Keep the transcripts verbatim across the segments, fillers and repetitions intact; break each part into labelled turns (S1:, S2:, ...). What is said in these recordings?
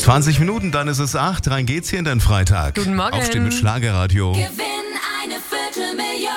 S1: zwanzig Minuten, dann ist es acht. Rein geht's hier in den Freitag.
S2: Guten Morgen.
S1: Aufstehen mit Schlagerradio.
S3: Gewinn eine Viertelmillion.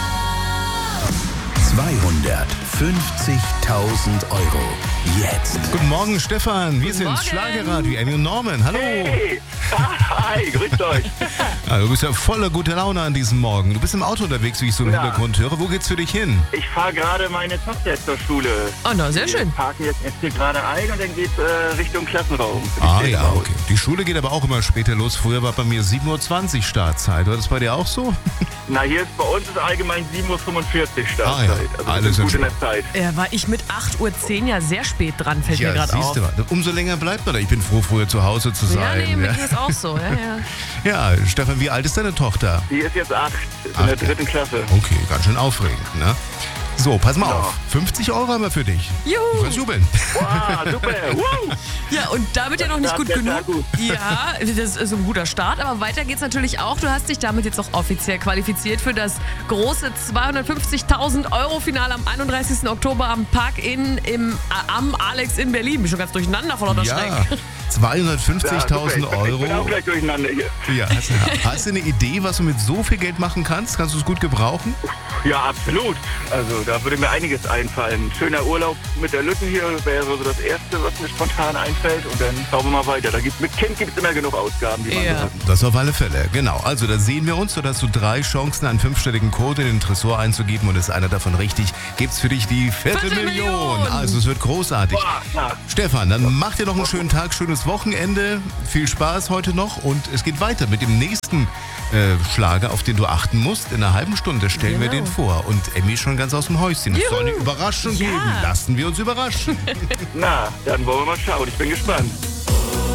S4: zweihundertfünfzigtausend Euro. Jetzt.
S1: Guten Morgen, Stefan. Wir sind
S2: Morgen.
S1: Schlagerradio. Amy und Norman, hallo.
S5: Hey, hi, grüßt euch.
S1: Ja, du bist ja voller guter Laune an diesem Morgen. Du bist im Auto unterwegs, wie ich so im
S5: Ja.
S1: Hintergrund höre. Wo geht's für dich hin?
S5: Ich fahre gerade meine Tochter zur Schule.
S2: Oh, na, sehr
S5: Wir
S2: schön.
S5: parken jetzt, jetzt hier gerade ein und dann geht's äh, Richtung Klassenraum.
S1: Ah
S5: Ich
S1: ja,
S5: raus.
S1: okay. Die Schule geht aber auch immer später los. Früher war bei mir sieben Uhr zwanzig Startzeit. War das bei dir auch so?
S5: Na, hier ist bei uns ist allgemein sieben Uhr fünfundvierzig Startzeit.
S1: Ah, ja.
S5: Also wir
S1: Alles
S5: sind gut in
S1: entspannt.
S5: der Zeit.
S2: Ja, war ich mit acht Uhr zehn ja sehr spät dran, fällt mir gerade auf.
S1: siehst du mal. Umso länger bleibt man da. Ich bin froh, früher zu Hause zu
S2: Ja,
S1: sein.
S2: nee, mir
S1: Ja,
S2: ging es auch so. Ja, ja.
S1: ja, Stefan, wie alt ist deine Tochter?
S5: Die ist jetzt acht, ist
S1: Acht,
S5: in der
S1: ja.
S5: dritten Klasse.
S1: Okay, ganz schön aufregend, ne? So, pass mal
S5: Ja.
S1: auf. fünfzig Euro haben wir für dich.
S2: Juhu.
S1: Du kannst jubeln.
S5: Wow, super. Woo.
S2: Ja, und damit ja noch nicht
S5: Das
S2: gut
S5: ist ja
S2: genug.
S5: gut.
S2: Ja, das ist ein guter Start, aber weiter geht's natürlich auch. Du hast dich damit jetzt auch offiziell qualifiziert für das große zweihundertfünfzigtausend Euro Finale am einunddreißigsten Oktober am Park-In im am Alex in Berlin. Bin schon ganz durcheinander vor lauter
S1: Ja,
S2: Schreck.
S5: Ja,
S1: zweihundertfünfzigtausend
S5: super. Ich bin auch
S1: Euro.
S5: gleich durcheinander hier.
S1: Ja, hast, du- hast du eine Idee, was du mit so viel Geld machen kannst? Kannst du es gut gebrauchen?
S5: Ja, absolut. Also da würde mir einiges einfallen. Schöner Urlaub mit der Lütten hier wäre so das Erste, was mir spontan einfällt. Und dann schauen wir mal weiter. Da gibt, mit Kind gibt es immer genug Ausgaben, die man
S2: Ja.
S5: so hat.
S1: Das auf alle Fälle, genau. Also da sehen wir uns, sodass du drei Chancen, einen fünfstelligen Code in den Tresor einzugeben und ist einer davon richtig, gibt's für dich die Viertelmillion.
S2: Viertelmillion.
S1: Also es wird großartig.
S5: Boah, na,
S1: Stefan, dann mach dir noch einen schönen Tag, schönes Wochenende, viel Spaß heute noch und es geht weiter mit dem nächsten äh, Schlager, auf den du achten musst. In einer halben Stunde stellen wir
S2: Genau.
S1: den vor und Emmy ist schon ganz aus dem Häuschen. Es
S2: Juhu.
S1: soll eine Überraschung
S2: Ja.
S1: geben. Lassen wir uns überraschen.
S5: na, dann wollen wir mal schauen. Ich bin gespannt.